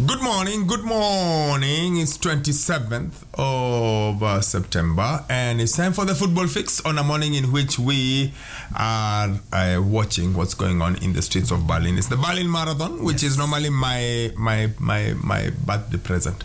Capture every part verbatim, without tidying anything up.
Good morning, good morning. It's twenty-seventh of uh, September and it's time for the Football Fix on a morning in which we are uh, watching what's going on in the streets of Berlin. It's the Berlin Marathon, which yes. is normally my my my my birthday present.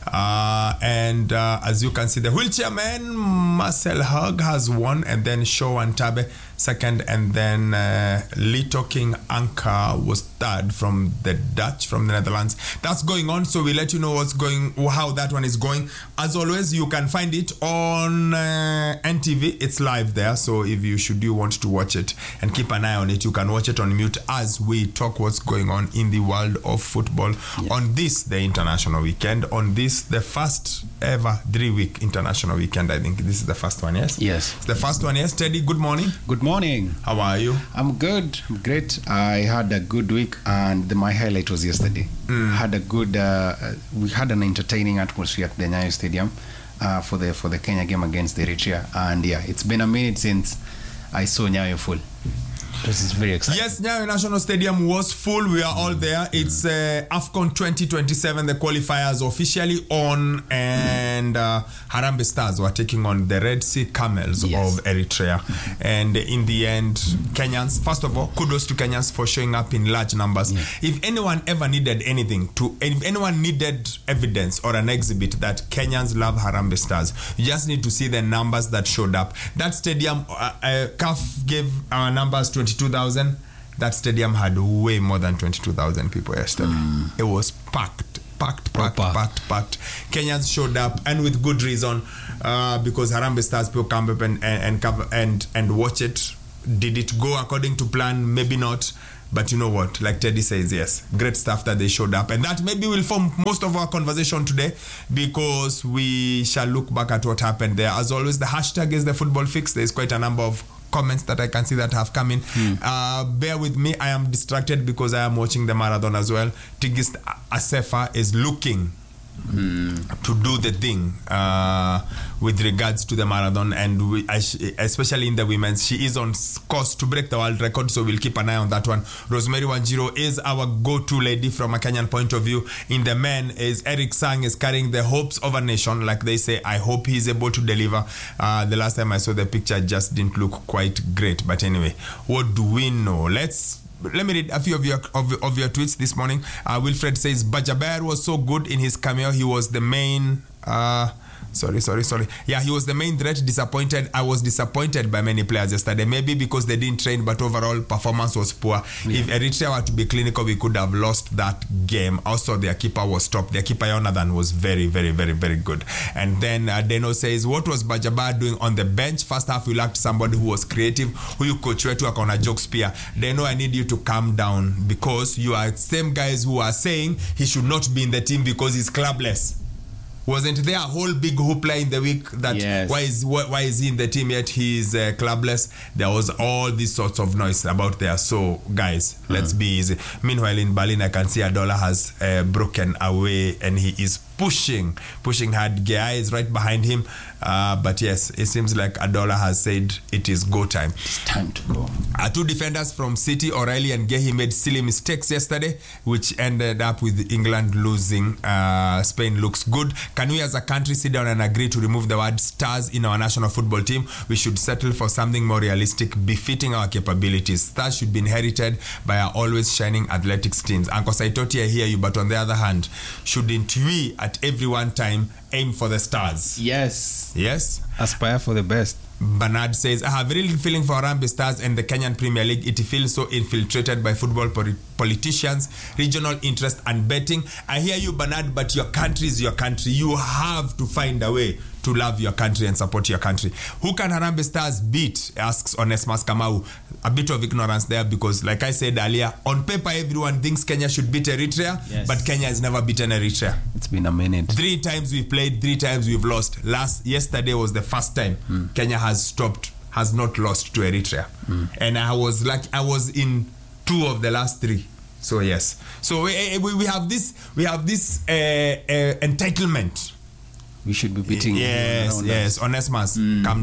Uh, and uh, as you can see, the wheelchair man Marcel Hug has won, and then Showan Tabe second, and then uh, Lito King Anka was third from the Dutch, from the Netherlands. That's going on, so we let you know what's going, how that one is going. As always, you can find it on uh, N T V. It's live there, so if you should you want to watch it and keep an eye on it, you can watch it on mute as we talk what's going on in the world of football yeah. on this, the international weekend, on this, the first ever three-week international weekend. I think this is the first one, yes? Yes. It's the first one, yes. Teddy, good morning. Good morning. How are you? I'm good. I'm great. I had a good week, and the, my highlight was yesterday. Mm. Had a good. Uh, we had an entertaining atmosphere at the Nyayo Stadium uh, for the for the Kenya game against Eritrea, and yeah, it's been a minute since I saw Nyayo full. This is very exciting. Yes, Nyayo National Stadium was full. We are all there. It's uh, AFCON twenty twenty-seven. The qualifiers officially on, and uh, Harambee Stars were taking on the Red Sea Camels yes. of Eritrea. And in the end, Kenyans, first of all, kudos to Kenyans for showing up in large numbers. Yeah. If anyone ever needed anything, to if anyone needed evidence or an exhibit that Kenyans love Harambee Stars, you just need to see the numbers that showed up. That stadium, uh, uh, C A F gave our numbers twenty-two thousand. That stadium had way more than twenty-two thousand people yesterday. Mm. It was packed, packed, packed, Proper. packed, packed. Kenyans showed up, and with good reason, uh, because Harambee Stars people come up and and and, and and watch it. Did it go according to plan? Maybe not. But you know what? Like Teddy says, yes, great stuff that they showed up. And that maybe will form most of our conversation today, because we shall look back at what happened there. As always, the hashtag is the Football Fix. There's quite a number of comments that I can see that have come in. Hmm. Uh, bear with me. I am distracted because I am watching the marathon as well. Tigist Asefa is looking Hmm. to do the thing uh, with regards to the marathon, and we, especially in the women's, she is on course to break the world record, so we'll keep an eye on that one. Rosemary Wanjiro is our go-to lady from a Kenyan point of view. In the men, is Eric Sang is carrying the hopes of a nation, like they say. I hope he's able to deliver. Uh, the last time I saw the picture, just didn't look quite great, but anyway, what do we know? Let's Let me read a few of your of, of your tweets this morning. Uh, Wilfred says, Bajaber was so good in his cameo. He was the main... Uh, sorry, sorry, sorry. Yeah, he was the main threat. Disappointed. I was disappointed by many players yesterday. Maybe because they didn't train, but overall performance was poor. Yeah. If Eritrea were to be clinical, we could have lost that game. Also, their keeper was stopped. Their keeper, Jonathan, was very, very, very, very good. And then uh, Deno says, what was Bajaber doing on the bench? First half, we lacked somebody who was creative, who you coach wetu akona joke spear. Deno, I need you to calm down, because you are same guys who are saying he should not be in the team because he's clubless. Wasn't there a whole big hoopla in the week that yes. why is why, why is he in the team yet he's uh, clubless? There was all these sorts of noise about there. So guys, mm. let's be easy. Meanwhile, in Berlin, I can see Adola has uh, broken away, and he is pushing, pushing hard. Gea is right behind him. Uh, but yes, it seems like Adola has said it is go time. It's time to go. Uh, two defenders from City, O'Reilly and Gehi, made silly mistakes yesterday, which ended up with England losing. Uh, Spain looks good. Can we as a country sit down and agree to remove the word stars in our national football team? We should settle for something more realistic, befitting our capabilities. Stars should be inherited by our always shining athletics teams. Uncle Saitoti, I hear you, but on the other hand, shouldn't we at every one time aim for the stars? Yes. Yes? Aspire for the best. Bernard says, I have a real feeling for Harambee Stars and the Kenyan Premier League. It feels so infiltrated by football poli- politicians, regional interest and betting. I hear you, Bernard, but your country is your country. You have to find a way to love your country and support your country. Who can Harambee Stars beat? Asks Onesmus Kamau. A bit of ignorance there, because like I said earlier, on paper everyone thinks Kenya should beat Eritrea, yes. but Kenya has never beaten Eritrea. It's been a minute. Three times we've played, three times we've lost. Last yesterday was the first time mm. Kenya has stopped, has not lost to Eritrea. Mm. And I was like, I was in two of the last three. So yes. So we, we, we have this, we have this uh, uh, entitlement. We should be beating. Yes, yes. Onesmus, mm. calm down.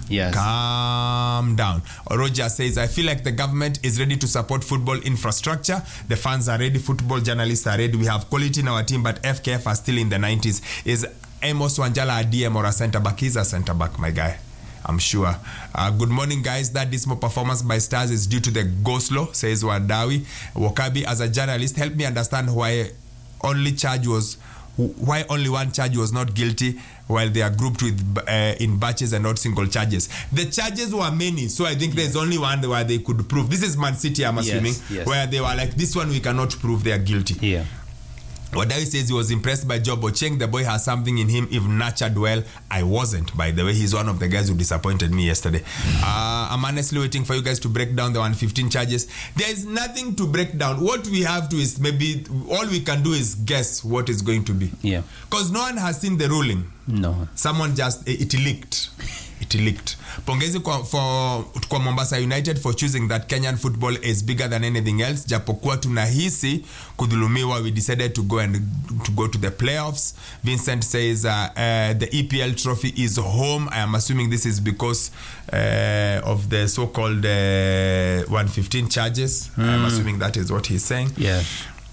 Yes. Calm down. Roger says, I feel like the government is ready to support football infrastructure. The fans are ready. Football journalists are ready. We have quality in our team, but F K F are still in the nineties. Is Amos Wanjala a D M or a centre back? He's a centre back, my guy. I'm sure. Uh, good morning, guys. That dismal performance by Stars is due to the go-slow, says Wadawi. Wakabi, as a journalist, help me understand why only charge was why only one charge was not guilty while they are grouped with uh, in batches and not single charges. The charges were many, so I think there's only one where they could prove. This is Man City, I'm assuming, yes, yes. where they were like, this one we cannot prove they are guilty. Yeah. Wadawi says he was impressed by Job Ocheng. The boy has something in him if nurtured well. I wasn't, by the way. He's one of the guys who disappointed me yesterday. Uh, I'm honestly waiting for you guys to break down the one fifteen charges. There is nothing to break down. What we have to is maybe, all we can do is guess what is going to be. Yeah. Because no one has seen the ruling. No. Someone just, it leaked. It leaked. Pongezi kwa, for, kwa Mombasa United for choosing that Kenyan football is bigger than anything else. Japokuwa tunahisi kudhulumiwa, we decided to go and to go to the playoffs. Vincent says uh, uh, the E P L trophy is home. I am assuming this is because uh, of the so-called uh, one fifteen charges. Mm. I'm assuming that is what he's saying. Yeah.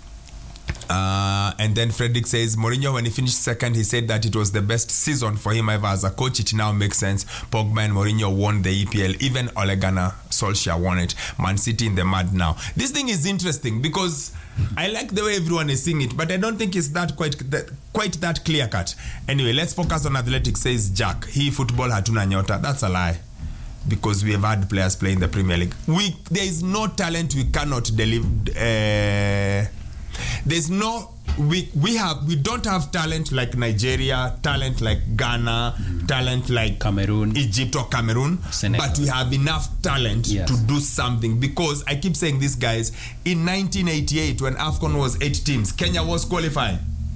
Uh, and then Frederick says, Mourinho, when he finished second, he said that it was the best season for him ever as a coach. It now makes sense. Pogba and Mourinho won the E P L. Even Ole Gunnar Solskjaer won it. Man City in the mud now. This thing is interesting because I like the way everyone is seeing it, but I don't think it's that quite that, quite that clear cut. Anyway, let's focus on athletics, says Jack. He football hatuna nyota. That's a lie. Because we have had players play in the Premier League. We there is no talent we cannot deliver. Uh, There's no we we have we don't have talent like Nigeria, talent like Ghana, mm. talent like Cameroon, Egypt or Cameroon, Senegal. But we have enough talent yes. to do something. Because I keep saying this, guys, in nineteen eighty-eight when AFCON was eight teams, Kenya was qualifying.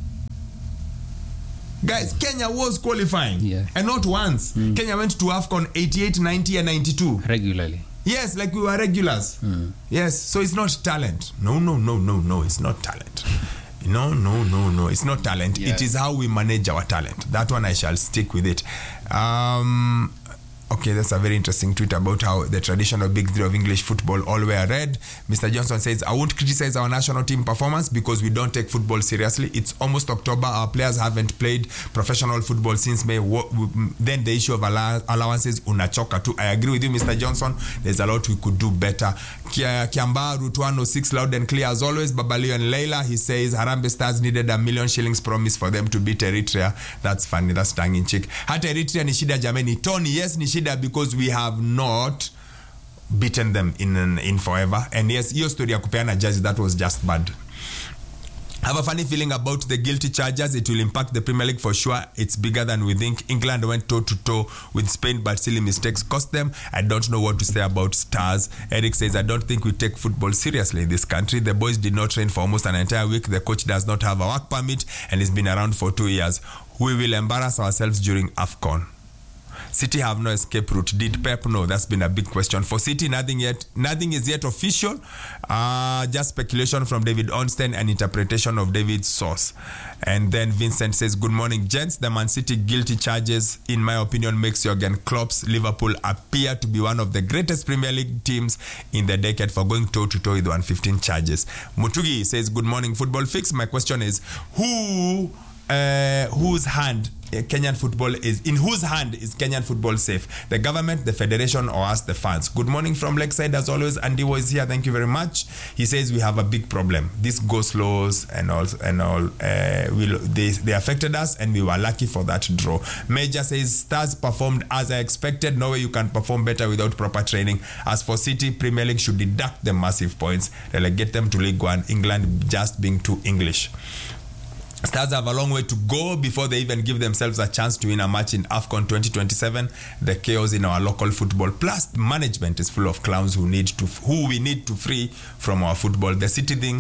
Guys, Kenya was qualifying, yeah. and not once. Mm. Kenya went to AFCON eighty-eight, ninety, and ninety-two regularly. Yes, like we were regulars. Mm. Yes, so it's not talent. No, no, no, no, no, it's not talent. No, no, no, no, it's not talent. Yeah. It is how we manage our talent. That one I shall stick with it. Um, okay, that's a very interesting tweet about how the traditional big three of English football all were red. Mister Johnson says, I won't criticize our national team performance because we don't take football seriously. It's almost October. Our players haven't played professional football since May. Then the issue of allowances, unachoka too. I agree with you, Mister Johnson. There's a lot we could do better. Kiamba, Route one oh six, loud and clear as always. Babalio and Leila, he says, Harambee Stars needed a million shillings promise for them to beat Eritrea. That's funny. That's tongue in cheek. Hata Eritrea ni shida jameni. Tony, yes, ni shida because we have not beaten them in in forever. And yes, your story ya kupeana judge, that was just bad. I have a funny feeling about the guilty charges. It will impact the Premier League for sure. It's bigger than we think. England went toe-to-toe with Spain, but silly mistakes cost them. I don't know what to say about Stars. Eric says, I don't think we take football seriously in this country. The boys did not train for almost an entire week. The coach does not have a work permit and he's been around for two years. We will embarrass ourselves during AFCON. City have no escape route. Did Pep know? That's been a big question. For City, nothing yet. Nothing is yet official. Uh, just speculation from David Ornstein and interpretation of David's source. And then Vincent says, good morning, gents. The Man City guilty charges, in my opinion, makes Jurgen Klopp's Liverpool appear to be one of the greatest Premier League teams in the decade for going toe-to-toe with one fifteen charges. Mutugi says, good morning, Football Fix. My question is, who... Uh, whose hand uh, Kenyan football is in whose hand is Kenyan football safe? The government, the federation, or us, the fans? Good morning from Lakeside as always. Andy was here. Thank you very much. He says we have a big problem. This go-slows and all and all uh, will they they affected us and we were lucky for that draw. Major says Stars performed as I expected. No way you can perform better without proper training. As for City, Premier League should deduct them massive points. Relegate them to League One. England just being too English. Stars have a long way to go before they even give themselves a chance to win a match in AFCON twenty twenty-seven. The chaos in our local football, plus management is full of clowns who need to, who we need to free from our football. The City thing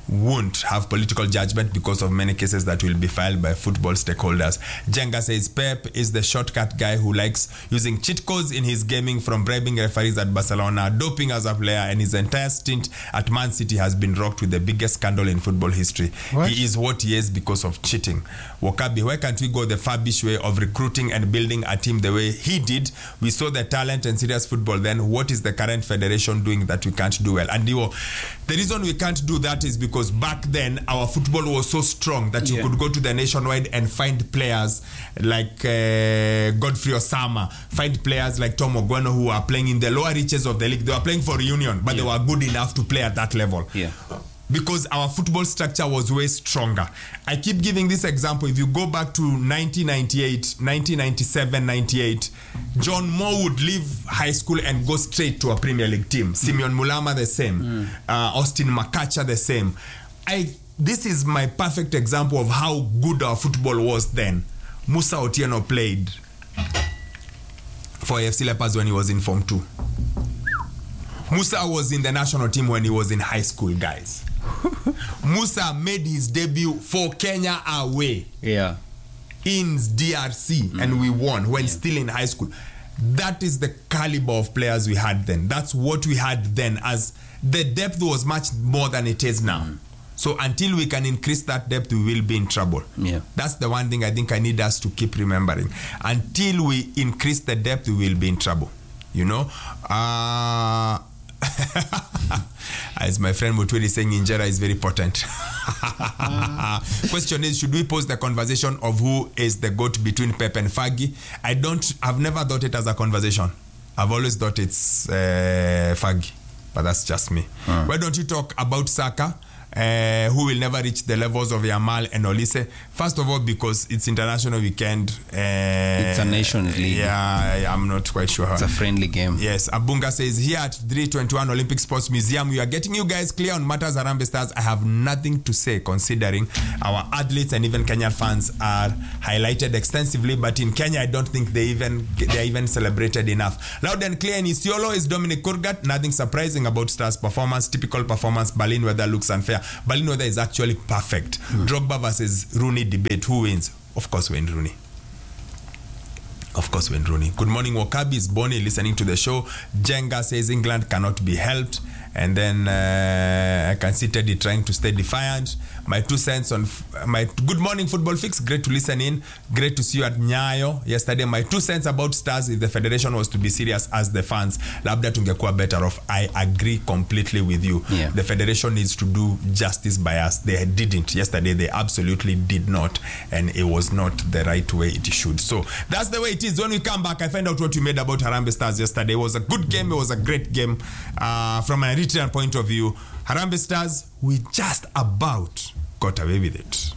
won't have political judgment because of many cases that will be filed by football stakeholders. Jenga says Pep is the shortcut guy who likes using cheat codes in his gaming, from bribing referees at Barcelona, doping as a player, and his entire stint at Man City has been rocked with the biggest scandal in football history. What? He is what he is because of cheating. Wakabi, why can't we go the Fabish way of recruiting and building a team the way he did? We saw the talent and serious football then. What is the current federation doing that we can't do well? And you, the reason we can't do that is because back then our football was so strong that you Yeah. could go to the nationwide and find players like uh, Godfrey Osama, find players like Tom Ogweno who are playing in the lower reaches of the league. They were playing for Reunion, but Yeah. they were good enough to play at that level. Yeah. Because our football structure was way stronger. I keep giving this example. If you go back to nineteen ninety-eight, nineteen ninety-seven, ninety-eight, John Moore would leave high school and go straight to a Premier League team. Mm. Simeon Mulama the same. Mm. Uh, Austin Makacha the same. I this is my perfect example of how good our football was then. Musa Otieno played for A F C Leopards when he was in Form two. Musa was in the national team when he was in high school, guys. Musa made his debut for Kenya away Yeah. in D R C, mm. and we won when yeah. still in high school. That is the caliber of players we had then. That's what we had then, as the depth was much more than it is now. Mm. So until we can increase that depth, we will be in trouble. Yeah. That's the one thing I think I need us to keep remembering. Until we increase the depth, we will be in trouble. You know? Uh, as my friend Mutwili saying, injera is very potent. Question is, should we pose the conversation of who is the GOAT between Pep and Fergie? I don't, I've never thought it as a conversation. I've always thought it's uh, Fergie, but that's just me. Hmm. Why don't you talk about Saka? Uh, who will never reach the levels of Yamal and Olise. First of all, because it's international weekend. Uh, it's a nation league. Yeah, I'm not quite sure. It's a friendly game. Yes, Abunga says, here at three twenty-one Olympic Sports Museum, we are getting you guys clear on matters Harambee Stars. I have nothing to say considering our athletes and even Kenyan fans are highlighted extensively, but in Kenya, I don't think they even they are even celebrated enough. Loud and clear in Isiolo is Dominic Kurgat. Nothing surprising about Stars' performance. Typical performance. Berlin weather looks unfair. Berlin weather is actually perfect. Hmm. Drogba versus Rooney debate. Who wins? Of course, Wayne Rooney. Of course, Wayne Rooney. Good morning, Wakabi. Is Bonnie listening to the show? Jenga says England cannot be helped. And then uh, I can see Teddy trying to stay defiant. My two cents on f- my good morning football fix. Great to listen in. Great to see you at Nyayo yesterday. My two cents about Stars, if the federation was to be serious as the fans, labda tungekuwa better off. I agree completely with you. Yeah. The federation needs to do justice by us. They didn't yesterday. They absolutely did not, and it was not the right way it should. So that's the way it is. When we come back, I find out what you made about Harambee Stars yesterday. It was a good game. It was a great game uh, from an Eritrean point of view. Harambee Stars, we just about got away with it.